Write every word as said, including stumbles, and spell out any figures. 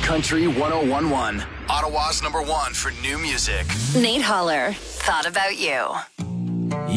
Country one oh one one. Ottawa's number one for new music. Nate Holler, Thought About You.